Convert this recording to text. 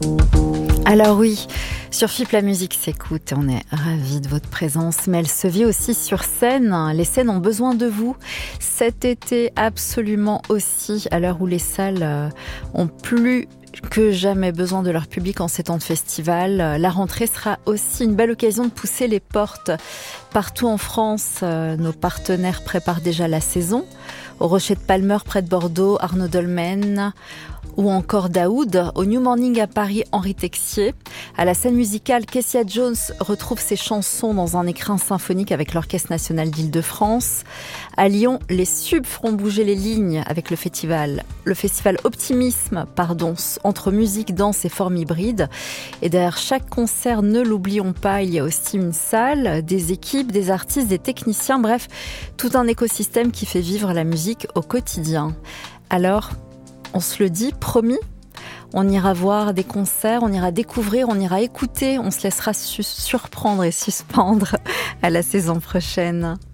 Alors oui, sur FIP la musique s'écoute et on est ravis de votre présence, mais elle se vit aussi sur scène. Les scènes ont besoin de vous. Cet été, absolument aussi, à l'heure où les salles ont plus que jamais besoin de leur public en ces temps de festival. La rentrée sera aussi une belle occasion de pousser les portes. Partout en France, nos partenaires préparent déjà la saison. Au Rocher de Palmer, près de Bordeaux, Arnaud Dolmen, ou encore Daoud, au New Morning à Paris, Henri Texier. À la scène musicale, Kessia Jones retrouve ses chansons dans un écrin symphonique avec l'Orchestre National d'Île-de-France. À Lyon, les Subs feront bouger les lignes avec le festival Optimisme, entre musique, danse et forme hybride. Et derrière chaque concert, ne l'oublions pas, il y a aussi une salle, des équipes, des artistes, des techniciens, bref, tout un écosystème qui fait vivre la musique au quotidien. Alors, on se le dit, promis, on ira voir des concerts, on ira découvrir, on ira écouter, on se laissera surprendre et suspendre à la saison prochaine.